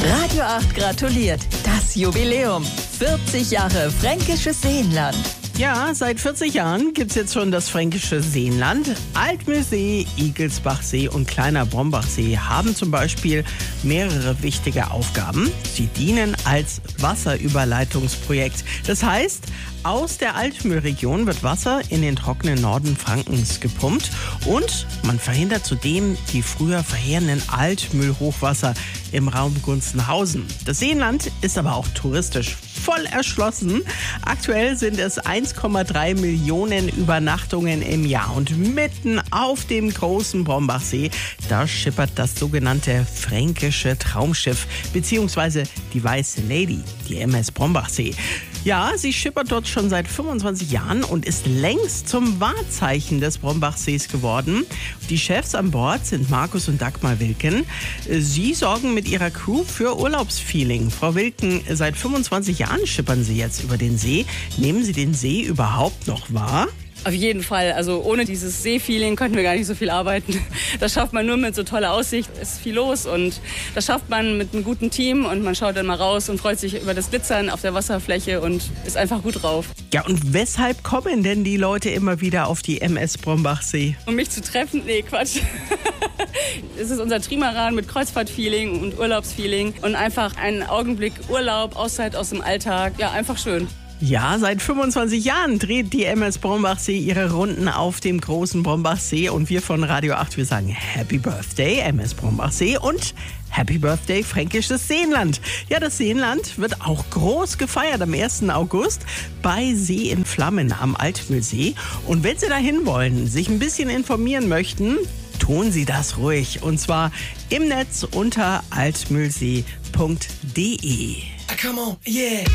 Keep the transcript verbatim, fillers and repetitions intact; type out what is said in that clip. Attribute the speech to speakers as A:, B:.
A: Radio acht gratuliert. Das Jubiläum. vierzig Jahre Fränkisches Seenland.
B: Ja, seit vierzig Jahren gibt es jetzt schon das Fränkische Seenland. Altmühlsee, Igelsbachsee und Kleiner Brombachsee haben zum Beispiel mehrere wichtige Aufgaben. Sie dienen als Wasserüberleitungsprojekt. Das heißt, aus der Altmühlregion wird Wasser in den trockenen Norden Frankens gepumpt und man verhindert zudem die früher verheerenden Altmühlhochwasser im Raum Gunzenhausen. Das Seenland ist aber auch touristisch voll erschlossen. Aktuell sind es eins Komma drei Millionen Übernachtungen im Jahr und mitten auf dem großen Brombachsee, da schippert das sogenannte Fränkische Traumschiff beziehungsweise die Weiße Lady, die M S Brombachsee. Ja, sie schippert dort schon seit fünfundzwanzig Jahren und ist längst zum Wahrzeichen des Brombachsees geworden. Die Chefs an Bord sind Markus und Dagmar Wilken. Sie sorgen mit ihrer Crew für Urlaubsfeeling. Frau Wilken, seit fünfundzwanzig Jahren schippern Sie jetzt über den See. Nehmen Sie den See überhaupt noch wahr?
C: Auf jeden Fall. Also ohne dieses Seefeeling könnten wir gar nicht so viel arbeiten. Das schafft man nur mit so toller Aussicht. Es ist viel los und das schafft man mit einem guten Team und man schaut dann mal raus und freut sich über das Glitzern auf der Wasserfläche und ist einfach gut drauf.
B: Ja, und weshalb kommen denn die Leute immer wieder auf die M S Brombachsee?
C: Um mich zu treffen? Nee, Quatsch. Es ist unser Trimaran mit Kreuzfahrtfeeling und Urlaubsfeeling und einfach einen Augenblick Urlaub, Auszeit aus dem Alltag. Ja, einfach schön.
B: Ja, seit fünfundzwanzig Jahren dreht die M S Brombachsee ihre Runden auf dem großen Brombachsee und wir von Radio acht, wir sagen Happy Birthday M S Brombachsee und Happy Birthday Fränkisches Seenland. Ja, das Seenland wird auch groß gefeiert am ersten August bei See in Flammen am Altmühlsee. Und wenn Sie dahin wollen, sich ein bisschen informieren möchten, tun Sie das ruhig. Und zwar im Netz unter altmühlsee punkt de.
D: Come on, yeah.